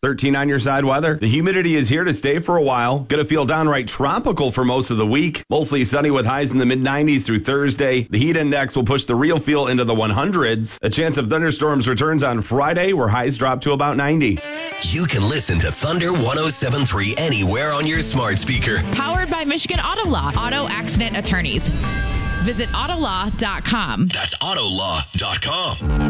13 on your side weather. The humidity is here to stay for a while. Going to feel downright tropical for most of the week. Mostly sunny with highs in the mid-90s through Thursday. The heat index will push the real feel into the 100s. A chance of thunderstorms returns on Friday, where highs drop to about 90. You can listen to Thunder 107.3 anywhere on your smart speaker. Powered by Michigan Auto Law, auto accident attorneys. Visit autolaw.com. That's autolaw.com.